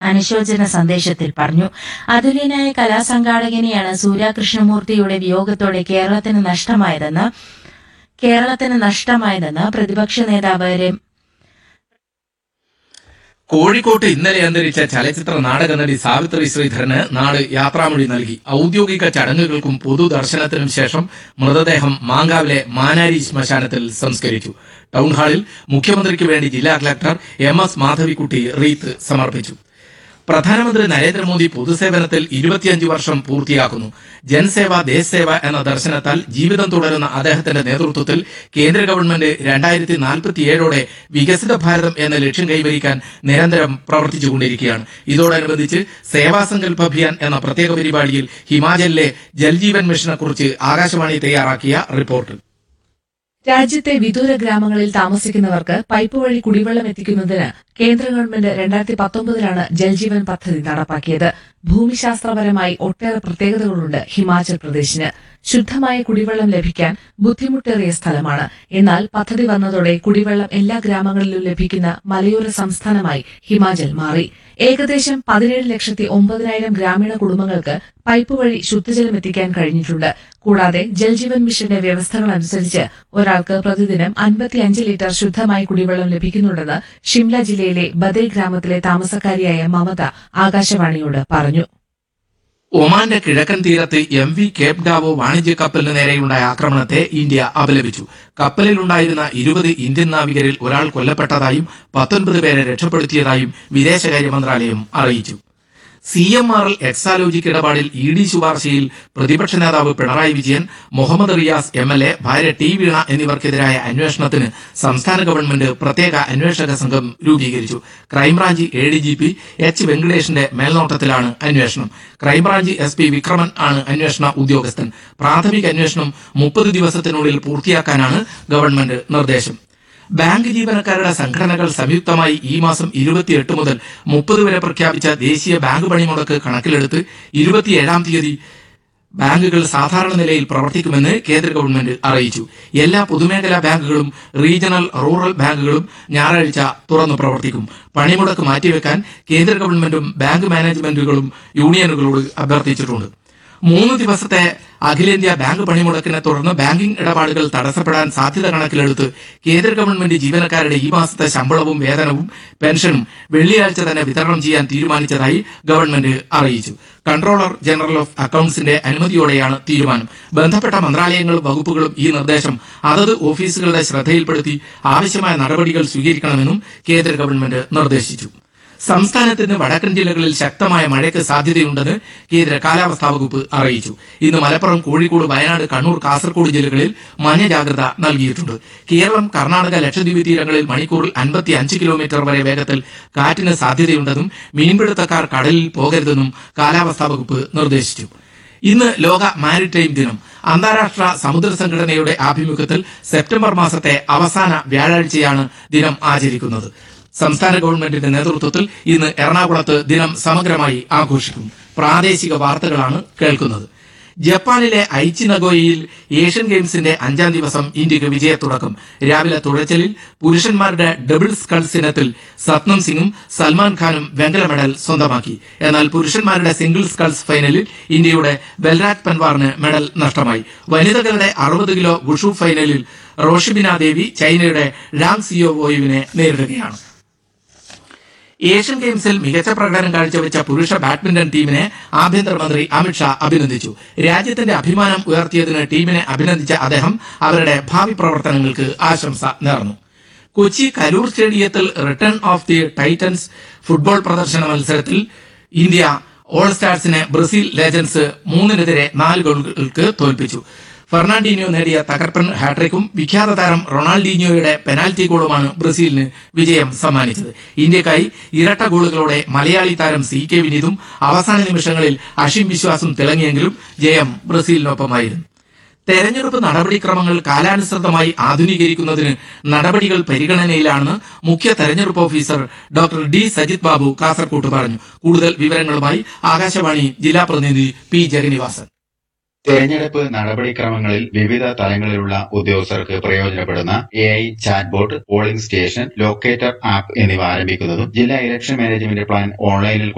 അനുശോചന സന്ദേശത്തിൽ പറഞ്ഞു. അതുല്യനായ കലാസംഘാടകനെയാണ് സൂര്യ കൃഷ്ണമൂർത്തിയുടെ വിയോഗത്തോടെ കേരളത്തിന് നഷ്ടമായതെന്ന് പ്രതിപക്ഷ നേതാവ് കോഴിക്കോട്ട് ഇന്നലെ അന്തരിച്ച ചലച്ചിത്ര നാടക നടി സാവിത്രി ശ്രീധരന് നാട് യാത്രാമൊഴി നൽകി. ഔദ്യോഗിക ചടങ്ങുകൾക്കും പൊതുദർശനത്തിനും ശേഷം മൃതദേഹം മാങ്കാവിലെ മാനാരി ശ്മശാനത്തിൽ സംസ്കരിച്ചു. ടൌൺഹാളിൽ മുഖ്യമന്ത്രിക്ക് വേണ്ടി ജില്ലാ കളക്ടർ MS മാധവിക്കുട്ടി റീത്ത് സമർപ്പിച്ചു. പ്രധാനമന്ത്രി നരേന്ദ്രമോദി പൊതുസേവനത്തിൽ 25 വർഷം പൂർത്തിയാക്കുന്നു. ജൻസേവ ദേശ് സേവ എന്ന ദർശനത്താൽ ജീവിതം തുടരുന്ന അദ്ദേഹത്തിന്റെ നേതൃത്വത്തിൽ കേന്ദ്ര ഗവൺമെന്റ് 2047ഓടെ വികസിത ഭാരതം എന്ന ലക്ഷ്യം കൈവരിക്കാൻ നിരന്തരം പ്രവർത്തിച്ചുകൊണ്ടിരിക്കുകയാണ്. ഇതോടനുബന്ധിച്ച് സേവാസങ്കൽപ് അഭിയാൻ എന്ന പ്രത്യേക പരിപാടിയിൽ ഹിമാചലിലെ ജൽജീവൻ മിഷനെക്കുറിച്ച് ആകാശവാണി തയ്യാറാക്കിയ റിപ്പോർട്ട്. രാജ്യത്തെ വിദൂര ഗ്രാമങ്ങളിൽ താമസിക്കുന്നവർക്ക് പൈപ്പ് വഴി കുടിവെള്ളം എത്തിക്കുന്നതിന് കേന്ദ്ര ഗവൺമെന്റ് 2019 ജൽജീവൻ പദ്ധതി നടപ്പാക്കിയത്. ഭൂമിശാസ്ത്രപരമായി ഒട്ടേറെ പ്രത്യേകതകളുണ്ട് ഹിമാചൽ പ്രദേശിന്. ശുദ്ധമായ കുടിവെള്ളം ലഭിക്കാൻ ബുദ്ധിമുട്ടേറിയ സ്ഥലമാണ്. എന്നാൽ പദ്ധതി വന്നതോടെ കുടിവെള്ളം എല്ലാ ഗ്രാമങ്ങളിലും ലഭിക്കുന്ന മലയോര സംസ്ഥാനമായി ഹിമാചൽ മാറി. ഏകദേശം 17,09,000 ഗ്രാമീണ കുടുംബങ്ങൾക്ക് പൈപ്പ് വഴി ശുദ്ധജലം എത്തിക്കാൻ കഴിഞ്ഞിട്ടുണ്ട്. കൂടാതെ ജൽജീവൻ മിഷന്റെ വ്യവസ്ഥകളനുസരിച്ച് ഒരാൾക്ക് പ്രതിദിനം 55 ലിറ്റർ ശുദ്ധമായ കുടിവെള്ളം ലഭിക്കുന്നുണ്ടെന്ന് ഷിംല ജില്ലയിലെ ബദൈ ഗ്രാമത്തിലെ താമസക്കാരിയായ മമത ആകാശവാണിയോട് പറഞ്ഞു. ഒമാന്റെ കിഴക്കൻ തീരത്ത് MV കേപ്പ് ഡാവോ വാണിജ്യ കപ്പലിന് നേരെയുണ്ടായ ആക്രമണത്തെ ഇന്ത്യ അപലപിച്ചു. കപ്പലിലുണ്ടായിരുന്ന 20 ഇന്ത്യൻ നാവികരിൽ ഒരാൾ കൊല്ലപ്പെട്ടതായും 19 പേരെ രക്ഷപ്പെടുത്തിയതായും വിദേശകാര്യ മന്ത്രാലയം അറിയിച്ചു. CMRL എക്സാലോജിക് ഇടപാടിൽ ED ശുപാർശയിൽ പ്രതിപക്ഷ നേതാവ് പിണറായി വിജയൻ, മുഹമ്മദ് റിയാസ് MLA, ഭാര്യ T വീണ എന്നിവർക്കെതിരായ അന്വേഷണത്തിന് സംസ്ഥാന ഗവൺമെന്റ് പ്രത്യേക അന്വേഷക സംഘം രൂപീകരിച്ചു. ക്രൈംബ്രാഞ്ച് ADGP H വെങ്കടേഷിന്റെ മേൽനോട്ടത്തിലാണ് അന്വേഷണം. ക്രൈംബ്രാഞ്ച് SP വിക്രമൻ ആണ് അന്വേഷണ ഉദ്യോഗസ്ഥൻ. പ്രാഥമിക അന്വേഷണം 30 ദിവസത്തിനുള്ളിൽ പൂർത്തിയാക്കാനാണ് ഗവൺമെന്റ് നിർദ്ദേശം. ബാങ്ക് ജീവനക്കാരുടെ സംഘടനകൾ സംയുക്തമായി ഈ മാസം 28 മുതൽ 30 വരെ പ്രഖ്യാപിച്ച ദേശീയ ബാങ്ക് പണിമുടക്ക് കണക്കിലെടുത്ത് 27-ാം തീയതി ബാങ്കുകൾ സാധാരണ നിലയിൽ പ്രവർത്തിക്കുമെന്ന് കേന്ദ്ര ഗവൺമെന്റ് അറിയിച്ചു. എല്ലാ പൊതുമേഖലാ ബാങ്കുകളും റീജിയണൽ റൂറൽ ബാങ്കുകളും ഞായറാഴ്ച തുറന്നു പ്രവർത്തിക്കും. പണിമുടക്ക് മാറ്റിവെക്കാൻ കേന്ദ്ര ഗവൺമെന്റും ബാങ്ക് മാനേജ്മെന്റുകളും യൂണിയനുകളോട് അഭ്യർത്ഥിച്ചിട്ടുണ്ട്. 3 ദിവസത്തെ അഖിലേന്ത്യാ ബാങ്ക് പണിമുടക്കിനെ തുടർന്ന് ബാങ്കിംഗ് ഇടപാടുകൾ തടസ്സപ്പെടാൻ സാധ്യത കണക്കിലെടുത്ത് കേന്ദ്ര ഗവൺമെന്റ് ജീവനക്കാരുടെ ഈ മാസത്തെ ശമ്പളവും വേതനവും പെൻഷനും വെള്ളിയാഴ്ച തന്നെ വിതരണം ചെയ്യാൻ തീരുമാനിച്ചതായി ഗവൺമെന്റ് അറിയിച്ചു. കൺട്രോളർ ജനറൽ ഓഫ് അക്കൌണ്ട്സിന്റെ അനുമതിയോടെയാണ് തീരുമാനം. ബന്ധപ്പെട്ട മന്ത്രാലയങ്ങളും വകുപ്പുകളും ഈ നിർദ്ദേശം അതത് ഓഫീസുകളുടെ ശ്രദ്ധയിൽപ്പെടുത്തി ആവശ്യമായ നടപടികൾ സ്വീകരിക്കണമെന്നും കേന്ദ്ര ഗവൺമെന്റ് നിർദ്ദേശിച്ചു. സംസ്ഥാനത്തിന് വടക്കൻ ജില്ലകളിൽ ശക്തമായ മഴയ്ക്ക് സാധ്യതയുണ്ടെന്ന് കേന്ദ്ര കാലാവസ്ഥാ വകുപ്പ് അറിയിച്ചു. ഇന്ന് മലപ്പുറം, കോഴിക്കോട്, വയനാട്, കണ്ണൂർ, കാസർഗോഡ് ജില്ലകളിൽ മഞ്ഞ ജാഗ്രത നൽകിയിട്ടുണ്ട്. കേരളം, കർണാടക, ലക്ഷദ്വീപ് തീരങ്ങളിൽ മണിക്കൂറിൽ 55 കിലോമീറ്റർ വരെ വേഗത്തിൽ കാറ്റിന് സാധ്യതയുണ്ടെന്നും മീൻപിടുത്തക്കാർ കടലിൽ പോകരുതെന്നും കാലാവസ്ഥാ വകുപ്പ് നിർദ്ദേശിച്ചു. ഇന്ന് ലോക മാരിടൈം ദിനം. അന്താരാഷ്ട്ര സമുദ്ര സംഘടനയുടെ ആഭിമുഖ്യത്തിൽ സെപ്റ്റംബർ മാസത്തെ അവസാന വ്യാഴാഴ്ചയാണ് ദിനം ആചരിക്കുന്നത്. സംസ്ഥാന ഗവൺമെന്റിന്റെ നേതൃത്വത്തിൽ ഇന്ന് എറണാകുളത്ത് ദിനം സമഗ്രമായി ആഘോഷിക്കും. പ്രാദേശിക വാർത്തകളാണ് കേൾക്കുന്നത്. ജപ്പാനിലെ ഐച്ചി നഗോയയിൽ ഏഷ്യൻ ഗെയിംസിന്റെ 5ാം ദിവസം ഇന്ത്യക്ക് വിജയത്തുടക്കം. രാവിലെ തുഴച്ചിലിൽ പുരുഷന്മാരുടെ ഡബിൾ സ്കൾസ് ഇനത്തിൽ സത്നം സിംഗും സൽമാൻ ഖാനും വെങ്കല മെഡൽ സ്വന്തമാക്കി. എന്നാൽ പുരുഷന്മാരുടെ സിംഗിൾ സ്കൾസ് ഫൈനലിൽ ഇന്ത്യയുടെ ബൽരാജ് പൻവാറിന് മെഡൽ നഷ്ടമായി. വനിതകളുടെ 60 കിലോ വുഷു ഫൈനലിൽ റോഷിബിന ദേവി ചൈനയുടെ രാങ് സിയോവോയുവിനെ നേരിടുകയാണ്. ഏഷ്യൻ ഗെയിംസിൽ മികച്ച പ്രകടനം കാഴ്ചവെച്ച പുരുഷ ബാഡ്മിന്റൺ ടീമിനെ ആഭ്യന്തരമന്ത്രി അമിത്ഷാ അഭിനന്ദിച്ചു. രാജ്യത്തിന്റെ അഭിമാനം ഉയർത്തിയതിന് ടീമിനെ അഭിനന്ദിച്ച അദ്ദേഹം അവരുടെ ഭാവി പ്രവർത്തനങ്ങൾക്ക് ആശംസ നേർന്നു. കൊച്ചി കലൂർ സ്റ്റേഡിയത്തിൽ return of the Titans football പ്രദർശന മത്സരത്തിൽ ഇന്ത്യ ഓൾ സ്റ്റാർസിനെ ബ്രസീൽ ലെജൻസ് 3-4 ഗോളുകൾക്ക് തോൽപ്പിച്ചു. ഫെർണാണ്ടീനിയോ നേടിയ തകർപ്പൻ ഹാട്രിക്കും വിഖ്യാത താരം റൊണാൾഡീനിയോയുടെ പെനാൽറ്റി ഗോളുമാണ് ബ്രസീലിന് വിജയം സമ്മാനിച്ചത്. ഇന്ത്യക്കായി ഇരട്ട ഗോളുകളോടെ മലയാളി താരം CK വിനീതും അവസാന നിമിഷങ്ങളിൽ അഷിം വിശ്വാസും തിളങ്ങിയെങ്കിലും ജയം ബ്രസീലിനൊപ്പമായിരുന്നു. തെരഞ്ഞെടുപ്പ് നടപടിക്രമങ്ങൾ കാലാനുസൃതമായി ആധുനീകരിക്കുന്നതിന് നടപടികൾ പരിഗണനയിലാണെന്ന് മുഖ്യ തെരഞ്ഞെടുപ്പ് officer doctor D Sajith Babu കാസർകോട്ട് പറഞ്ഞു. കൂടുതൽ വിവരങ്ങളുമായി ആകാശവാണി ജില്ലാ പ്രതിനിധി P ജഗന്നിവാസൻ. തെരഞ്ഞെടുപ്പ് നടപടിക്രമങ്ങളിൽ വിവിധ തലങ്ങളിലുള്ള ഉദ്യോഗസ്ഥർക്ക് പ്രയോജനപ്പെടുന്ന AI chatbot, polling station, locator app എന്നിവ ആരംഭിക്കുന്നതും ജില്ലാ ഇലക്ഷൻ മാനേജ്മെന്റ് പ്ലാൻ ഓൺലൈനിൽ